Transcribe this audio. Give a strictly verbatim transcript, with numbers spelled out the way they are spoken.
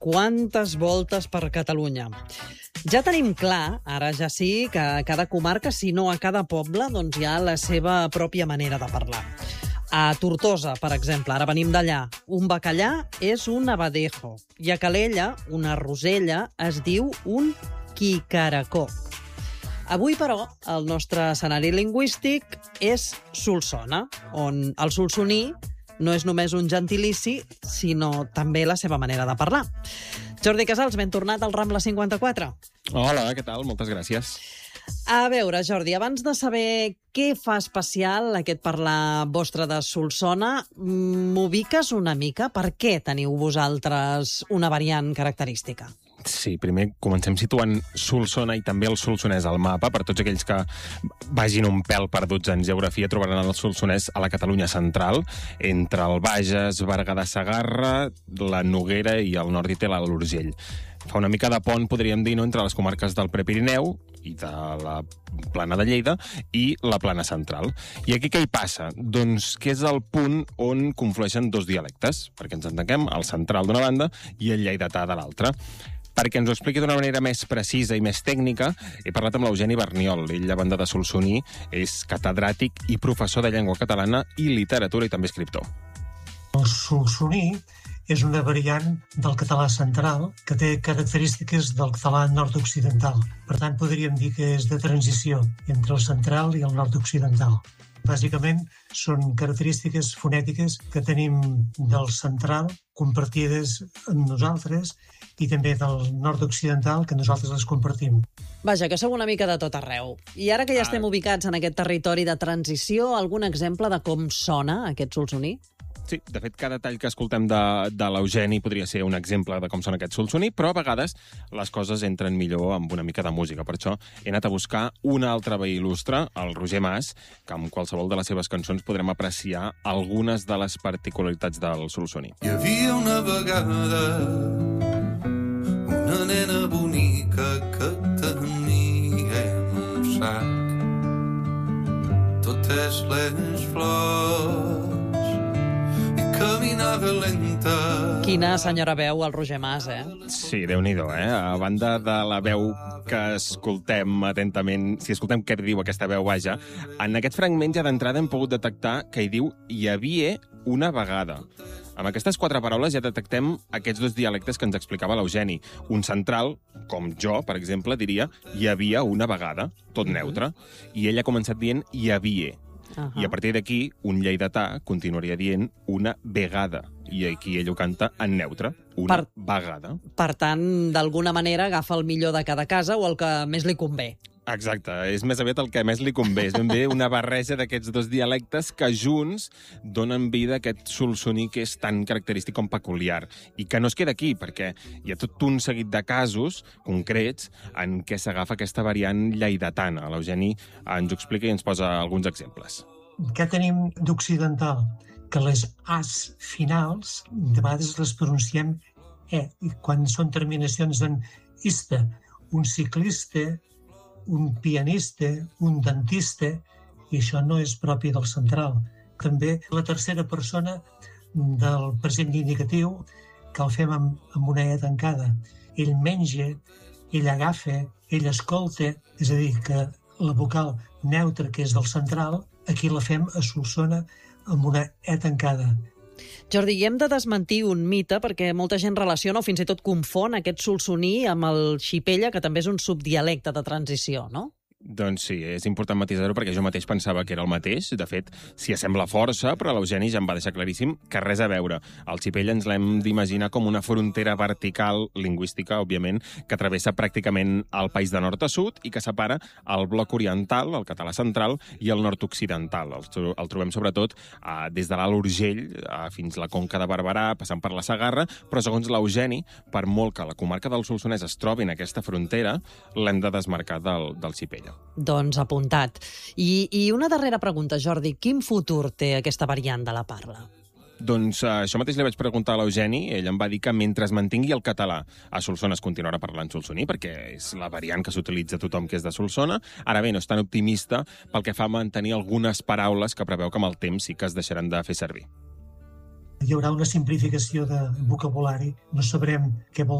quantes voltes per Catalunya. Ja tenim clar, ara ja sí, que a cada comarca, si no a cada poble, doncs hi ha la seva pròpia manera de parlar. A Tortosa, per exemple, ara venim d'allà, un bacallà és un abadejo i a Calella, una rosella, es diu un quicaracó. Avui, però, el nostre escenari lingüístic és Solsona, on el solsoní no és només un gentilici, sinó també la seva manera de parlar. Jordi Casals, ben tornat al Rambla cinquanta-quatre. Hola, què tal? Moltes gràcies. A veure, Jordi, abans de saber què fa especial aquest parlar vostre de Solsona, m'ubiques una mica? Per què teniu vosaltres una variant característica? Sí, primer comencem situant Solsona i també el solsonès al mapa. Per tots aquells que vagin un pèl perduts en geografia, trobaran el solsonès a la Catalunya central, entre el Bages, Berguedà, Segarra, la Noguera i al nord hi té l'Alt Urgell. Fa una mica de pont, podríem dir, no?, entre les comarques del Prepirineu i de la Plana de Lleida i la Plana Central. I aquí què hi passa? Doncs que és el punt on conflueixen dos dialectes, perquè ens entenguem, el central d'una banda i el lleidatà de l'altra. Perquè ens ho expliqui d'una manera més precisa i més tècnica, he parlat amb l'Eugeni Barniol. Ell, a banda de solsoní, és catedràtic i professor de llengua catalana i literatura i també escriptor. El solsoní és una variant del català central que té característiques del català nord-occidental. Per tant, podríem dir que és de transició entre el central i el nord-occidental. Bàsicament, són característiques fonètiques que tenim del central compartides amb nosaltres i també del nord-occidental que nosaltres les compartim. Vaja, que sou una mica de tot arreu. I ara que ja estem ubicats en aquest territori de transició, algun exemple de com sona aquest solsoní? Sí, de fet, cada tall que escoltem de, de l'Eugeni podria ser un exemple de com sona aquest solsoní, però a vegades les coses entren millor amb una mica de música. Per això he anat a buscar un altre veí il·lustre, el Roger Mas, que amb qualsevol de les seves cançons podrem apreciar algunes de les particularitats del solsoní. Hi havia una vegada una nena bonica que tenia en un sac totes les flors. Caminava lenta. Quina senyora veu, el Roger Mas, eh? Sí, Déu-n'hi-do, eh? A banda de la veu que escoltem atentament, si escoltem què diu aquesta veu, vaja, en aquest fragment ja d'entrada hem pogut detectar que hi diu «hi havia una vegada». Amb aquestes quatre paraules ja detectem aquests dos dialectes que ens explicava l'Eugeni. Un central, com jo, per exemple, diria «hi havia una vegada», tot neutre, i ell ha començat dient «hi havia». Uh -huh. I a partir d'aquí, un lleidatà continuaria dient una vegada. I aquí ell ho canta en neutre, una per, vegada. Per tant, d'alguna manera agafa el millor de cada casa o el que més li convé. Exacte, és més aviat el que més li convé. És ben bé una barreja d'aquests dos dialectes que junts donen vida a aquest solsoní que és tan característic com peculiar. I que no es queda aquí, perquè hi ha tot un seguit de casos concrets en què s'agafa aquesta variant lleidatana. L'Eugeni ens ho explica i ens posa alguns exemples. Què tenim d'occidental? Que les as finals, de vegades les pronunciem e, i quan són terminacions en ista, un ciclista, un pianista, un dentista, i això no és propi del central. També la tercera persona del present indicatiu, que el fem amb, amb una e tancada. Ell menja, ell agafa, ell escolta, és a dir, que la vocal neutra, que és del central, aquí la fem a Solsona amb una e tancada. Jordi, i hem de desmentir un mite perquè molta gent relaciona o fins i tot confon aquest solsoní amb el xipella, que també és un subdialecte de transició, no? Doncs sí, és important matisar-ho perquè jo mateix pensava que era el mateix. De fet, s'hi assembla força, però l'Eugeni ja em va deixar claríssim que res a veure. El xipella ens l'hem d'imaginar com una frontera vertical, lingüística, òbviament, que travessa pràcticament el país de nord a sud i que separa el bloc oriental, el català central, i el nord-occidental. El, el trobem sobretot eh, des de l'Alt Urgell eh, fins a la Conca de Barberà, passant per la Segarra, però segons l'Eugeni, per molt que la comarca del Solsonès es trobi en aquesta frontera, l'hem de desmarcar del, del xipella. Doncs apuntat. I, I una darrera pregunta, Jordi. Quin futur té aquesta variant de la parla? Doncs uh, això mateix li vaig preguntar a l'Eugeni. Ell em va dir que mentre es mantingui el català a Solsona es continuarà parlant solsoní, perquè és la variant que s'utilitza tothom que és de Solsona. Ara bé, no és tan optimista pel que fa a mantenir algunes paraules que preveu que amb el temps sí que es deixaran de fer servir. hi haurà una simplificació de vocabulari, no sabrem què vol